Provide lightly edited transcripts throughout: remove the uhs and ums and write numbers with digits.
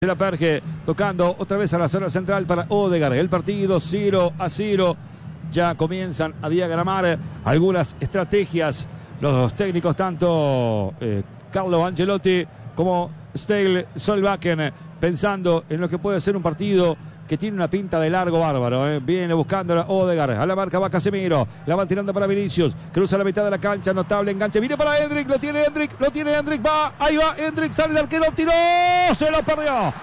De la Perge tocando otra vez a la zona central para Odegaard. El partido 0-0. Ya comienzan a diagramar algunas estrategias los técnicos, tanto Carlo Ancelotti como Ståle Solbakken, pensando en lo que puede ser un partido que tiene una pinta de largo bárbaro. Viene buscando a Odegaard, a la marca va Casemiro, la van tirando para Vinicius, cruza la mitad de la cancha, notable enganche, viene para Endrick, lo tiene Endrick, va, ahí va Endrick, sale el arquero, tiró, se lo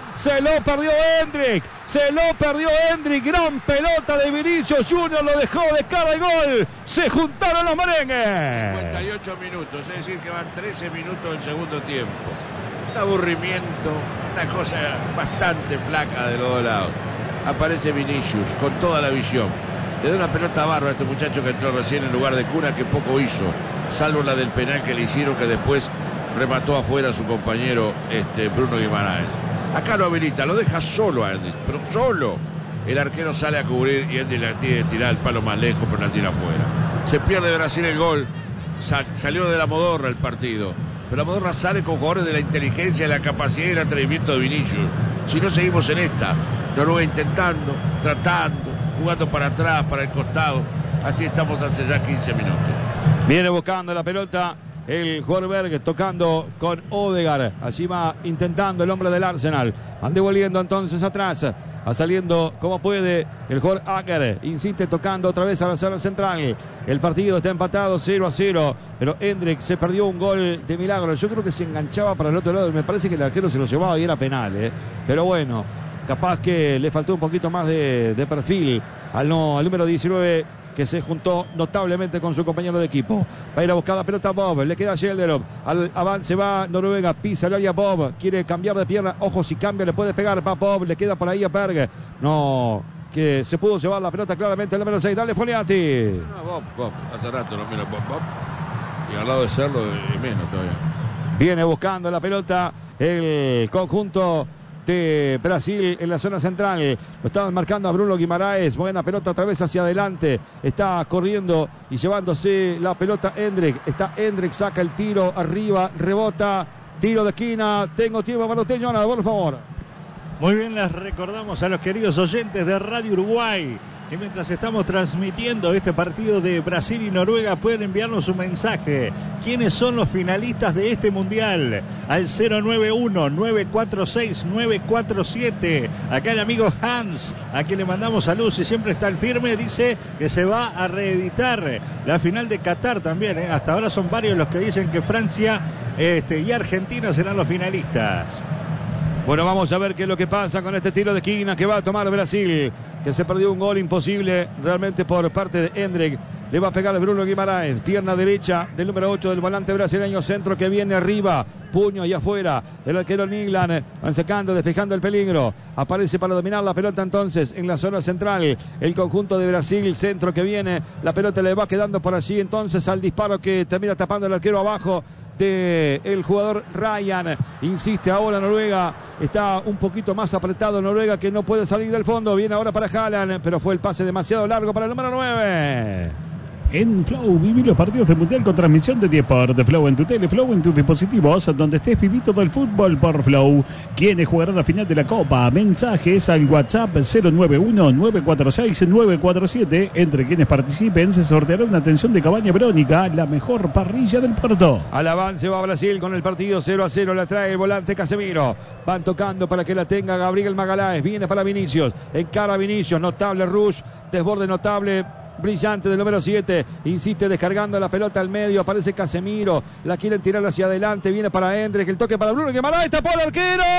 perdió Endrick, gran pelota de Vinicius Junior, lo dejó de cara al gol, se juntaron los merengues. 58 minutos, es decir que van 13 minutos del segundo tiempo. Un aburrimiento, una cosa bastante flaca de los dos lados. Aparece Vinicius con toda la visión. Le da una pelota bárbara a este muchacho que entró recién en lugar de Cuna, que poco hizo, salvo la del penal que le hicieron, que después remató afuera a su compañero Bruno Guimaraes. Acá lo habilita, lo deja solo a Endrick, pero solo. El arquero sale a cubrir y Endrick la tiene que tirar el palo más lejos, pero la tira afuera. Se pierde Brasil el gol. Salió de la modorra el partido. Pero la modorra sale con jugadores de la inteligencia, de la capacidad y el atrevimiento de Vinicius. Si no, seguimos en esta. Noruega intentando, tratando, jugando para atrás, para el costado. Así estamos hace ya 15 minutos. Viene buscando la pelota el Horberg, tocando con Odegaard. Allí va intentando el hombre del Arsenal. Van devolviendo entonces atrás. Va saliendo como puede el Jorge Acker. Insiste tocando otra vez a la zona central. El partido está empatado 0-0. Pero Endrick se perdió un gol de milagro. Yo creo que se enganchaba para el otro lado. Me parece que el arquero se lo llevaba y era penal. Pero bueno, capaz que le faltó un poquito más de perfil al número 19, que se juntó notablemente con su compañero de equipo. Va a ir a buscar la pelota Bob, le queda Gelderop, al avance va Noruega, pisa el área Bob, quiere cambiar de pierna, ojo si cambia le puede pegar, va Bob, le queda por ahí a Berg, no, que se pudo llevar la pelota claramente el número 6, dale Foliati. No, Bob, hace rato no mira Bob, y al lado de Cerro menos todavía. Viene buscando la pelota el conjunto de Brasil en la zona central. Lo estaban marcando a Bruno Guimaraes. Buena pelota otra vez hacia adelante. Está corriendo y llevándose la pelota Endrick. Está Endrick, saca el tiro arriba, rebota. Tiro de esquina. Tengo tiempo para usted, Jonathan, por favor. Muy bien, les recordamos a los queridos oyentes de Radio Uruguay que mientras estamos transmitiendo este partido de Brasil y Noruega pueden enviarnos un mensaje. ¿Quiénes son los finalistas de este mundial? Al 091-946-947. Acá el amigo Hans, a quien le mandamos saludos y siempre está al firme, dice que se va a reeditar la final de Qatar también. Hasta ahora son varios los que dicen que Francia y Argentina serán los finalistas. Bueno, vamos a ver qué es lo que pasa con este tiro de esquina que va a tomar Brasil, que se perdió un gol imposible realmente por parte de Endrick. Le va a pegar a Bruno Guimaraes, pierna derecha del número 8 del volante brasileño, centro que viene arriba, puño y afuera del arquero Niglan, van sacando, despejando el peligro, aparece para dominar la pelota entonces en la zona central, el conjunto de Brasil, centro que viene, la pelota le va quedando por allí entonces al disparo que termina tapando el arquero abajo de el jugador Ryan. Insiste ahora Noruega, está un poquito más apretado Noruega, que no puede salir del fondo, viene ahora para Haaland, pero fue el pase demasiado largo para el número 9. En Flow, viví los partidos del Mundial con transmisión de Diesport. Flow en tu tele, Flow en tus dispositivos, donde estés, viví todo el fútbol por Flow. ¿Quiénes jugarán la final de la Copa? Mensajes al WhatsApp 091-946-947. Entre quienes participen se sorteará una atención de Cabaña Verónica, la mejor parrilla del puerto. Al avance va Brasil con el partido 0-0, la trae el volante Casemiro. Van tocando para que la tenga Gabriel Magaláes, viene para Vinicius, encara a Vinicius, notable rush, desborde notable, brillante del número 7, insiste descargando la pelota al medio, aparece Casemiro, la quieren tirar hacia adelante, viene para Endrick, el toque para Bruno Guimaraes, tapó al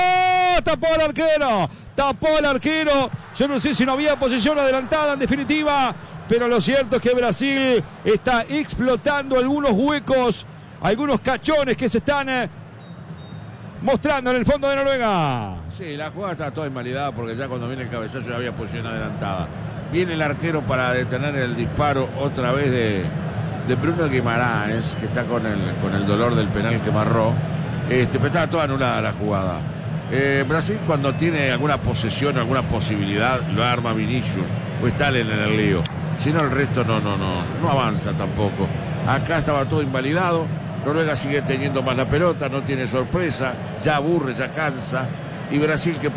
arquero, yo no sé si no había posición adelantada en definitiva, pero lo cierto es que Brasil está explotando algunos huecos, algunos cachones que se están mostrando en el fondo de Noruega. Sí, la jugada está toda invalidada porque ya cuando viene el cabezazo ya había posición adelantada. Viene el arquero para detener el disparo otra vez de Bruno Guimaraes, que está con el dolor del penal que marró. Pero estaba toda anulada la jugada. Brasil, cuando tiene alguna posesión, alguna posibilidad, lo arma Vinicius o Ståle en el lío. Si no, el resto no avanza tampoco. Acá estaba todo invalidado. Noruega sigue teniendo más la pelota, no tiene sorpresa, ya aburre, ya cansa. Y Brasil que